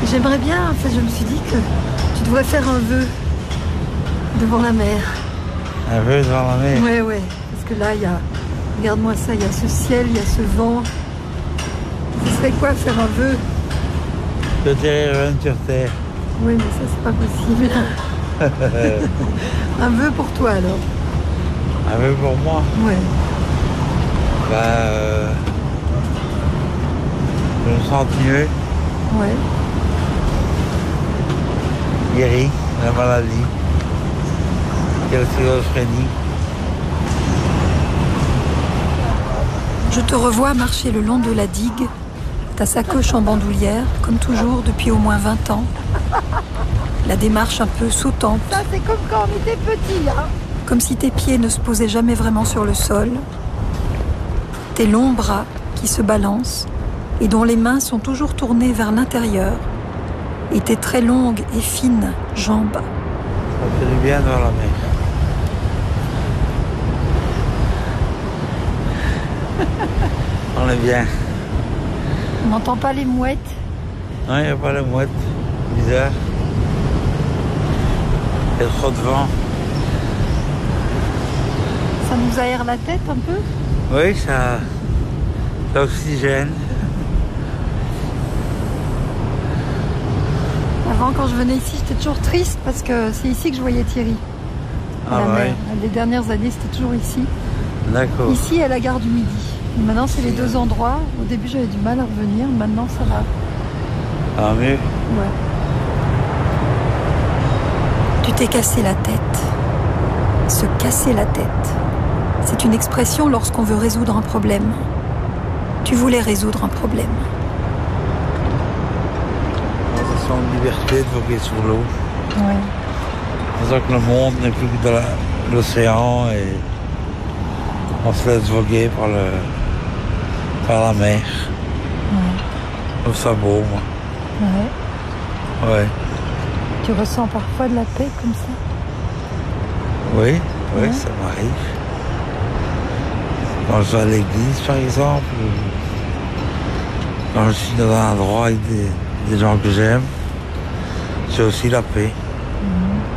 J'aimerais bien, en fait, je me suis dit que tu devrais faire un vœu devant la mer. Un vœu devant la mer? Ouais, ouais. Parce que là, il y a... Regarde-moi ça, il y a ce ciel, il y a ce vent. Ce serait quoi faire un vœu? Que Terre revienne sur Terre. Oui, mais ça, c'est pas possible. Un vœu pour toi, alors? Un vœu pour moi? Ouais. Je me sens mieux, Ouais. guéri de la maladie, de la schizophrénie. Je te revois marcher le long de la digue, ta sacoche en bandoulière, comme toujours depuis au moins 20 ans. La démarche un peu sautante. Ça, c'est comme quand on était petit, hein. Comme si tes pieds ne se posaient jamais vraiment sur le sol. Tes longs bras qui se balancent et dont les mains sont toujours tournées vers l'intérieur. Et tes très longues et fines jambes. Ça fait du bien devant la mer. On est bien. On n'entend pas les mouettes. Non, il n'y a pas de mouette. Bizarre. Il y a trop de vent. Ça nous aère la tête un peu? Oui, ça oxygène. Avant, quand je venais ici, j'étais toujours triste parce que c'est ici que je voyais Thierry. À la mer. Les dernières années, c'était toujours ici. D'accord. Ici, à la gare du Midi. Et maintenant, c'est les deux endroits. Au début, j'avais du mal à revenir. Maintenant, ça va. Ah, mieux? Ouais. Tu t'es cassé la tête. Se casser la tête. C'est une expression lorsqu'on veut résoudre un problème. Tu voulais résoudre un problème. Sensation de liberté de voguer sur l'eau. Ouais. C'est ça que le monde n'est plus que de l'océan et on se laisse voguer par la mer. Ouais. Je trouve ça beau, moi. Ouais. Ouais. Tu ressens parfois de la paix comme ça? Oui, oui, Ouais. ça m'arrive. Quand je vais à l'église, par exemple, ou quand je suis dans un endroit avec des gens que j'aime, j'ai aussi la paix.